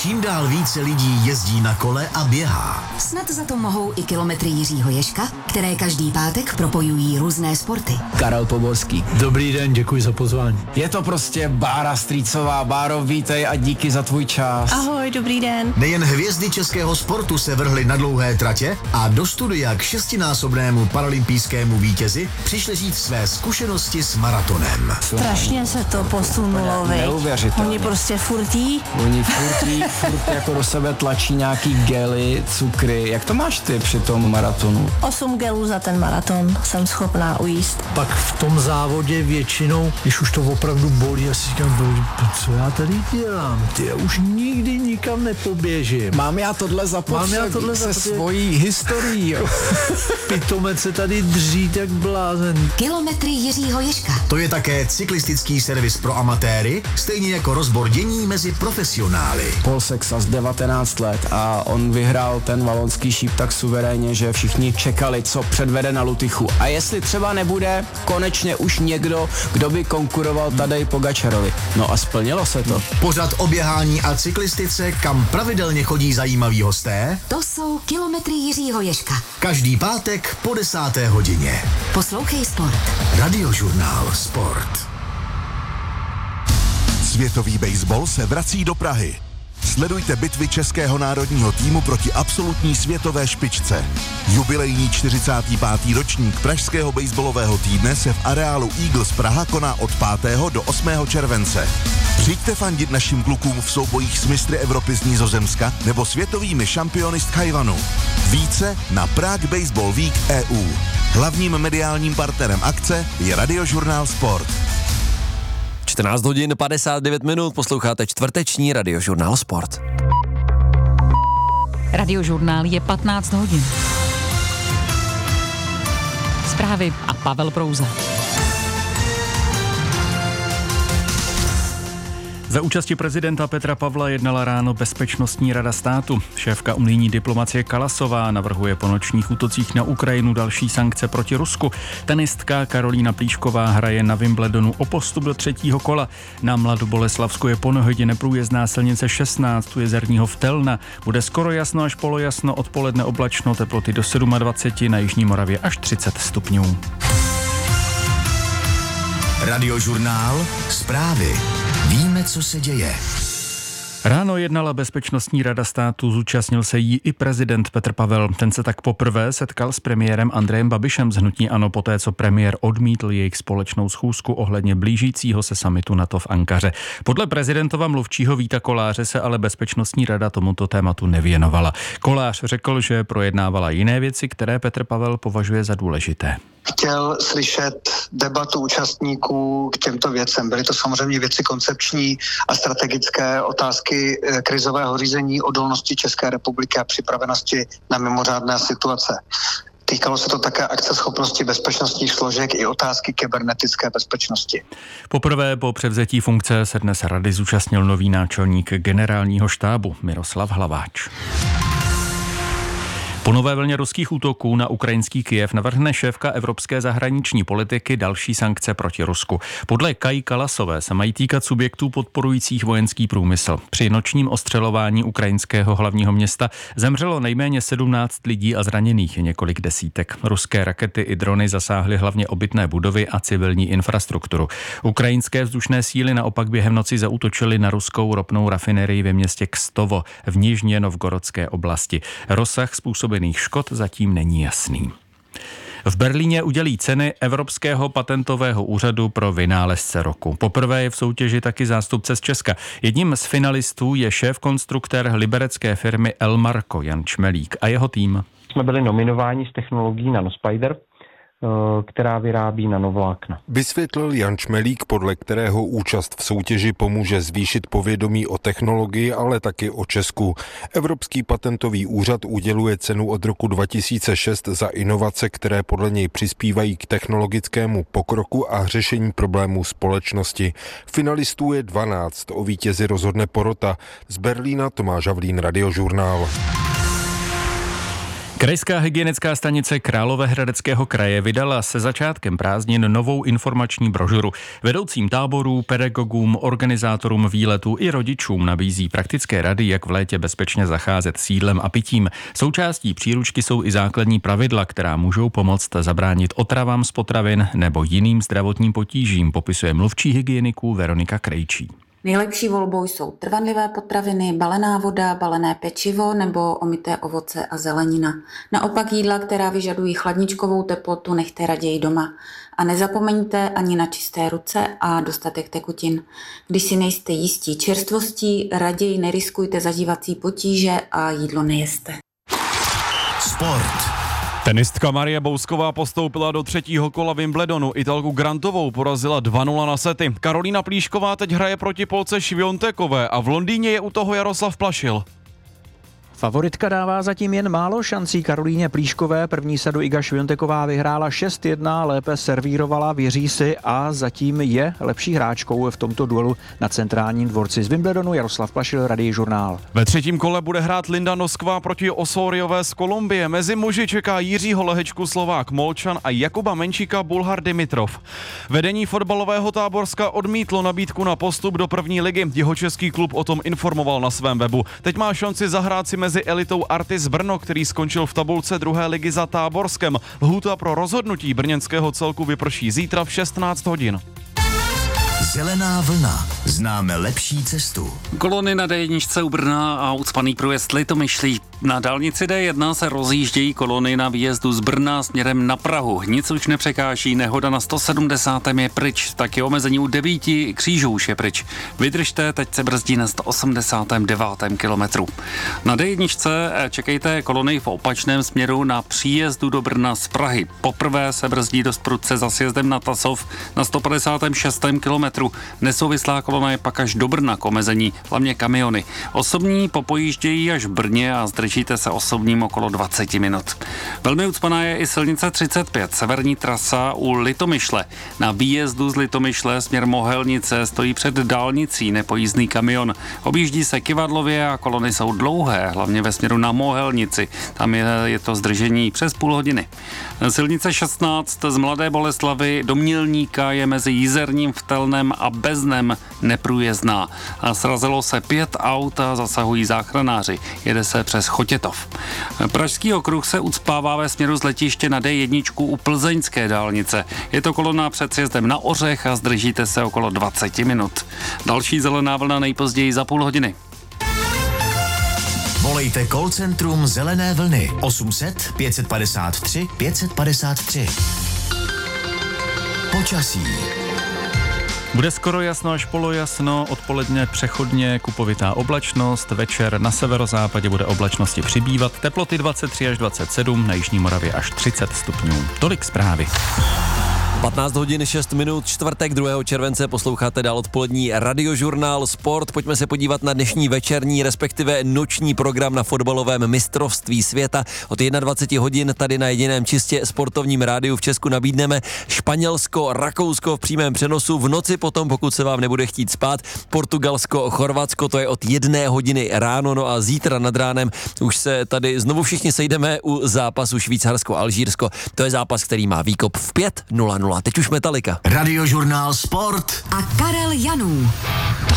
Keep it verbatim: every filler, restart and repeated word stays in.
čím dál více lidí jezdí na kole a běhá. Snad za to mohou i kilometry Jiřího Ježka, které každý pátek propojují různé sporty. Karel Poborský. Dobrý den, děkuji za pozvání. Je to prostě Bára Strýcová. Báro, vítej a díky za tvůj čas. Ahoj, dobrý den. Nejen hvězdy českého sportu se vrhly na dlouhé tratě a do studia k šestinásobnému paralympijskému vítězi přišli říct své zkušenosti s maratonem. Strašně se to posunulo, viď? Neuvěřitelně. Oni prostě furtí. Oni furtí, furt jako do sebe tlačí nějaký gely, cukry. Jak to máš ty při tom maratonu? Osm gelů za ten maraton jsem schopná ujíst. Pak v tom závodě většinou, když už to opravdu bolí, já si říkám, co já tady dělám? Ty, já už nikdy nikam nepoběžím. Mám já tohle zapotřebí Mám já tohle se zapotřebí. svojí historií. Pitomec se tady dřít jak blázen. Kilometry Jiřího Ježka. To je také cyklistický servis pro amatéry, stejně jako rozbor dění mezi profesionály. Paul Sexas, devatenáct let, a on vyhrál ten valonský šíp tak suverénně, že všichni čekali, co předvede na Lutychu. A jestli třeba nebude konečně už někdo, kdo by konkuroval Tadej Pogačarovi. No a splnilo se to. Pořad o běhání a cyklistice, kam pravidelně chodí zajímaví hosté. To jsou kilometry Jiřího Ježka. Každý pátek po desáté hodině. Poslouchej sport. Radiožurnál Sport. Světový baseball se vrací do Prahy. Sledujte bitvy českého národního týmu proti absolutní světové špičce. Jubilejní čtyřicátý pátý ročník pražského baseballového týdne se v areálu Eagles Praha koná od pátého do osmého července. Přijďte fandit našim klukům v soubojích s mistry Evropy z Nizozemska nebo světovými šampiony z Tchajwanu. Více na Prague Baseball Week E U. Hlavním mediálním partnerem akce je Radiožurnál Sport. čtrnáct hodin padesát devět minut, posloucháte čtvrteční Radiožurnál Sport. Radiožurnál je patnáct hodin. Zprávy a Pavel Prouza. Za účasti prezidenta Petra Pavla jednala ráno Bezpečnostní rada státu. Šéfka unijní diplomacie Kalasová navrhuje po nočních útocích na Ukrajinu další sankce proti Rusku. Tenistka Karolína Plíšková hraje na Wimbledonu o postup do třetího kola. Na Mladoboleslavsku je po nehodě neprůjezdná silnice šestnáct u Jezerního Vtelna. Bude skoro jasno až polojasno, odpoledne oblačno, teploty do dvacet sedm, na jižní Moravě až třicet stupňů. Radiožurnál Zprávy. Víme, co se děje. Ráno jednala Bezpečnostní rada státu, zúčastnil se jí i prezident Petr Pavel. Ten se tak poprvé setkal s premiérem Andrejem Babišem z hnutí ANO poté, co premiér odmítl jejich společnou schůzku ohledně blížícího se summitu NATO v Ankaře. Podle prezidentova mluvčího Víta Koláře se ale Bezpečnostní rada tomuto tématu nevěnovala. Kolář řekl, že projednávala jiné věci, které Petr Pavel považuje za důležité. Chtěl slyšet debatu účastníků k těmto věcem. Byly to samozřejmě věci koncepční a strategické, otázky krizového řízení, odolnosti České republiky a připravenosti na mimořádné situace. Týkalo se to také akceschopnosti bezpečnostních složek i otázky kybernetické bezpečnosti. Poprvé po převzetí funkce se dnes rady zúčastnil nový náčelník generálního štábu Miroslav Hlaváč. Po nové vlně ruských útoků na ukrajinský Kyjev navrhne šéfka evropské zahraniční politiky další sankce proti Rusku. Podle Kaji Kalasové se mají týkat subjektů podporujících vojenský průmysl. Při nočním ostřelování ukrajinského hlavního města zemřelo nejméně sedmnáct lidí a zraněných je několik desítek. Ruské rakety i drony zasáhly hlavně obytné budovy a civilní infrastrukturu. Ukrajinské vzdušné síly naopak během noci zaútočily na ruskou ropnou rafinerii ve městě Kstovo v Nižně Novgorodské oblasti. Rozsah způsobený škod zatím není jasný. V Berlíně udělí ceny Evropského patentového úřadu pro vynálezce roku. Poprvé je v soutěži taky zástupce z Česka. Jedním z finalistů je šéf-konstruktér liberecké firmy Elmarko Jan Čmelík a jeho tým. Jsme byli nominováni s technologií Nanospider, která vyrábí nanovlákna. Vysvětlil Jan Čmelík, podle kterého účast v soutěži pomůže zvýšit povědomí o technologii, ale taky o Česku. Evropský patentový úřad uděluje cenu od roku dva tisíce šest za inovace, které podle něj přispívají k technologickému pokroku a řešení problémů společnosti. Finalistů je dvanáct, o vítězi rozhodne porota. Z Berlína Tomáš Havlín, Radiožurnál. Krajská hygienická stanice Královéhradeckého kraje vydala se začátkem prázdnin novou informační brožuru. Vedoucím táborů, pedagogům, organizátorům výletů i rodičům nabízí praktické rady, jak v létě bezpečně zacházet s jídlem a pitím. Součástí příručky jsou i základní pravidla, která můžou pomoct zabránit otravám z potravin nebo jiným zdravotním potížím, popisuje mluvčí hygieniků Veronika Krejčí. Nejlepší volbou jsou trvanlivé potraviny, balená voda, balené pečivo nebo omyté ovoce a zelenina. Naopak jídla, která vyžadují chladničkovou teplotu, nechte raději doma. A nezapomeňte ani na čisté ruce a dostatek tekutin. Když si nejste jistí čerstvostí, raději neriskujte zažívací potíže a jídlo nejeste. Sport. Tenistka Marie Bousková postoupila do třetího kola Wimbledonu. Italku Grantovou porazila dva nula na sety. Karolína Plíšková teď hraje proti Polce Šviontekové a v Londýně je u toho Jaroslav Plašil. Favoritka dává zatím jen málo šancí Karolíně Plíškové. První sadu Iga Švionteková vyhrála šest jedna, lépe servírovala, věří si a zatím je lepší hráčkou v tomto duelu na centrálním dvorci z Wimbledonu. Jaroslav Plašil, Radiožurnál. Ve třetím kole bude hrát Linda Noskvá proti Osoriové z Kolumbie. Mezi muži čeká Jiřího Lehečku Slovák Molčan a Jakuba Menčíka Bulhar Dimitrov. Vedení fotbalového Táborska odmítlo nabídku na postup do první ligy. Jihočeský klub o tom informoval na svém webu. Teď má šanci zahrát si mezi elitou Artis Brno, který skončil v tabulce druhé ligy za Táborskem. Lhůta pro rozhodnutí brněnského celku vyprší zítra v šestnáct hodin. Zelená vlna. Známe lepší cestu. Kolony na dé jedna u Brna a ucpaný průjezd Litomyšlí. Na dálnici dé jedna se rozjíždějí kolony na výjezdu z Brna směrem na Prahu. Nic už nepřekáží, nehoda na sto sedmdesátém je pryč, taky omezení u devíti křížů už je pryč. Vydržte, teď se brzdí na sto osmdesátém devátém kilometru. Na dé jedna čekejte kolony v opačném směru na příjezdu do Brna z Prahy. Poprvé se brzdí dost prudce za sjezdem na Tasov na sto padesátém šestém kilometru. Nesouvislá kolona je pak až do Brna k omezení, hlavně kamiony. Osobní popojíždějí až v Brně a zdržíte se osobním okolo dvacet minut. Velmi ucpaná je i silnice třicet pět, severní trasa u Litomyšle. Na výjezdu z Litomyšle směr Mohelnice stojí před dálnicí nepojízdný kamion. Objíždí se kyvadlově a kolony jsou dlouhé, hlavně ve směru na Mohelnici. Tam je, je to zdržení přes půl hodiny. Silnice šestnáct z Mladé Boleslavy do Mělníka je mezi Jizerním, Vtelnem a Beznem neprůjezdná. Srazilo se pět aut a zasahují záchranáři. Jede se přes Chotětov. Pražský okruh se ucpává ve směru z letiště na dé jedna u plzeňské dálnice. Je to kolona před sjezdem na Ořech a zdržíte se okolo dvacet minut. Další zelená vlna nejpozději za půl hodiny. Volejte call centrum Zelené vlny osm set pět padesát tři pět padesát tři. Počasí. Bude skoro jasno až polojasno, odpoledne přechodně kupovitá oblačnost, večer na severozápadě bude oblačnosti přibývat, teploty dvacet tři až dvacet sedm, na jižní Moravě až třicet stupňů. Tolik zprávy. patnáct hodin šest minut, čtvrtek druhého července, posloucháte dál odpolední Radiožurnál Sport. Pojďme se podívat na dnešní večerní, respektive noční program na fotbalovém mistrovství světa. Od dvacet jedna hodin tady na jediném čistě sportovním rádiu v Česku nabídneme Španělsko, Rakousko v přímém přenosu. V noci potom, pokud se vám nebude chtít spát, Portugalsko, Chorvatsko, to je od jedné hodiny ráno, no a zítra nad ránem už se tady znovu všichni sejdeme u zápasu Švýcarsko-Alžírsko. To je zápas, který má výkop v pět nula nula. Teď už Metallica. Radiožurnál Sport a Karel Janů.